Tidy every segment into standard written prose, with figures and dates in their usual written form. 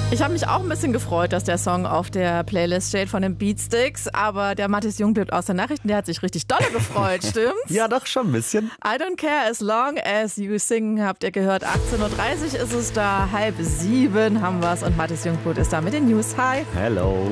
Ich habe mich auch ein bisschen gefreut, dass der Song auf der Playlist steht von den Beatsticks, aber der Mathis Jung bleibt aus den Nachrichten, der hat sich richtig dolle gefreut, stimmt's? Ja, doch, schon ein bisschen. I don't care as long as you sing, habt ihr gehört. 18.30 Uhr ist es da, 6:30 haben wir's und Mathis Jungbrot ist da mit den News. Hi. Hello.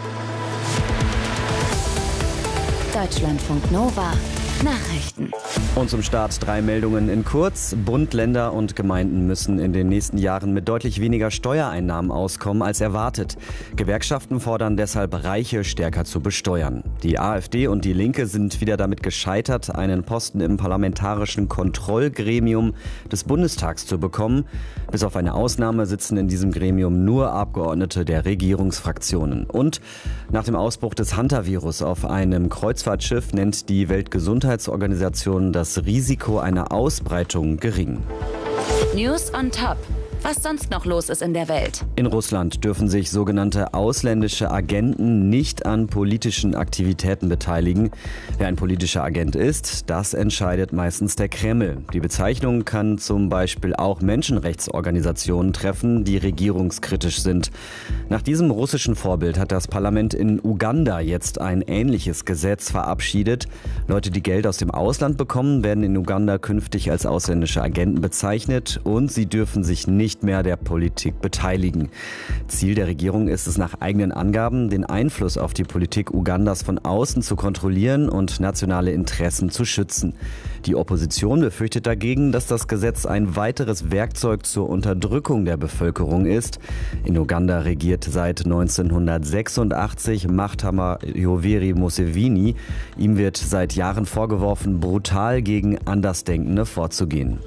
Deutschlandfunk Nova. Nachrichten. Und zum Start 3 Meldungen in kurz. Bund, Länder und Gemeinden müssen in den nächsten Jahren mit deutlich weniger Steuereinnahmen auskommen als erwartet. Gewerkschaften fordern deshalb, Reiche stärker zu besteuern. Die AfD und die Linke sind wieder damit gescheitert, einen Posten im parlamentarischen Kontrollgremium des Bundestags zu bekommen. Bis auf eine Ausnahme sitzen in diesem Gremium nur Abgeordnete der Regierungsfraktionen. Und nach dem Ausbruch des Hantavirus auf einem Kreuzfahrtschiff nennt die Weltgesundheitsorganisation das Risiko einer Ausbreitung gering. News on top. Was sonst noch los ist in der Welt. In Russland dürfen sich sogenannte ausländische Agenten nicht an politischen Aktivitäten beteiligen. Wer ein politischer Agent ist, das entscheidet meistens der Kreml. Die Bezeichnung kann zum Beispiel auch Menschenrechtsorganisationen treffen, die regierungskritisch sind. Nach diesem russischen Vorbild hat das Parlament in Uganda jetzt ein ähnliches Gesetz verabschiedet. Leute, die Geld aus dem Ausland bekommen, werden in Uganda künftig als ausländische Agenten bezeichnet und sie dürfen sich nicht mehr der Politik beteiligen. Ziel der Regierung ist es nach eigenen Angaben, den Einfluss auf die Politik Ugandas von außen zu kontrollieren und nationale Interessen zu schützen. Die Opposition befürchtet dagegen, dass das Gesetz ein weiteres Werkzeug zur Unterdrückung der Bevölkerung ist. In Uganda regiert seit 1986 Mahatma Yoweri Museveni. Ihm wird seit Jahren vorgeworfen, brutal gegen Andersdenkende vorzugehen.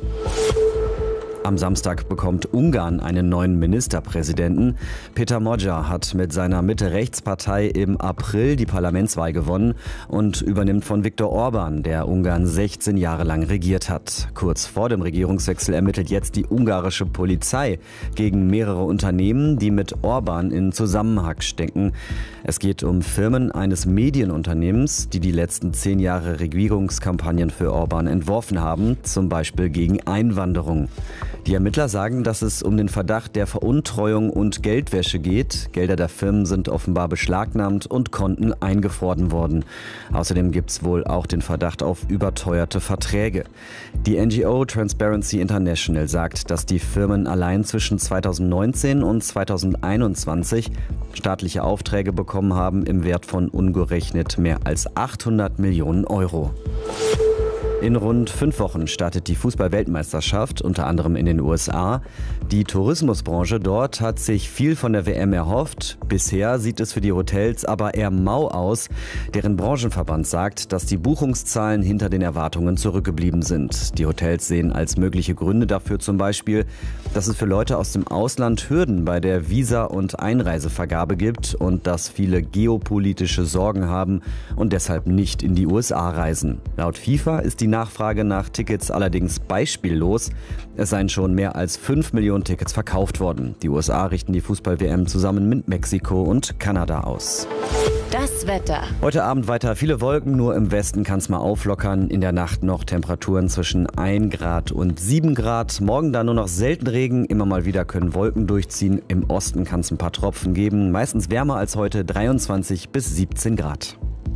Am Samstag bekommt Ungarn einen neuen Ministerpräsidenten. Péter Magyar hat mit seiner Mitte-Rechts-Partei im April die Parlamentswahl gewonnen und übernimmt von Viktor Orbán, der Ungarn 16 Jahre lang regiert hat. Kurz vor dem Regierungswechsel ermittelt jetzt die ungarische Polizei gegen mehrere Unternehmen, die mit Orbán in Zusammenhang stecken. Es geht um Firmen eines Medienunternehmens, die die letzten 10 Jahre Regierungskampagnen für Orbán entworfen haben, zum Beispiel gegen Einwanderung. Die Ermittler sagen, dass es um den Verdacht der Veruntreuung und Geldwäsche geht. Gelder der Firmen sind offenbar beschlagnahmt und Konten eingefroren worden. Außerdem gibt es wohl auch den Verdacht auf überteuerte Verträge. Die NGO Transparency International sagt, dass die Firmen allein zwischen 2019 und 2021 staatliche Aufträge bekommen haben im Wert von umgerechnet mehr als 800 Millionen Euro. In rund 5 Wochen startet die Fußball-Weltmeisterschaft, unter anderem in den USA. Die Tourismusbranche dort hat sich viel von der WM erhofft. Bisher sieht es für die Hotels aber eher mau aus. Deren Branchenverband sagt, dass die Buchungszahlen hinter den Erwartungen zurückgeblieben sind. Die Hotels sehen als mögliche Gründe dafür zum Beispiel, dass es für Leute aus dem Ausland Hürden bei der Visa- und Einreisevergabe gibt und dass viele geopolitische Sorgen haben und deshalb nicht in die USA reisen. Laut FIFA ist die Nachfrage nach Tickets allerdings beispiellos. Es seien schon mehr als 5 Millionen Tickets verkauft worden. Die USA richten die Fußball-WM zusammen mit Mexiko und Kanada aus. Das Wetter. Heute Abend weiter viele Wolken, nur im Westen kann es mal auflockern. In der Nacht noch Temperaturen zwischen 1 Grad und 7 Grad. Morgen dann nur noch selten Regen, immer mal wieder können Wolken durchziehen. Im Osten kann es ein paar Tropfen geben, meistens wärmer als heute, 23 bis 17 Grad.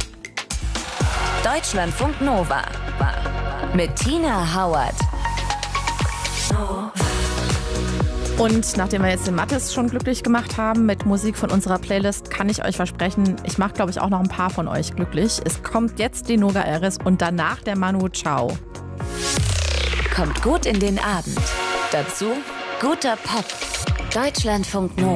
Deutschlandfunk Nova. Mit Tina Hauert. Und nachdem wir jetzt den Mathis schon glücklich gemacht haben mit Musik von unserer Playlist, kann ich euch versprechen, ich mache, glaube ich, auch noch ein paar von euch glücklich. Es kommt jetzt die Noga Eris und danach der Manu Chao. Kommt gut in den Abend. Dazu guter Pop. Deutschlandfunk Nova.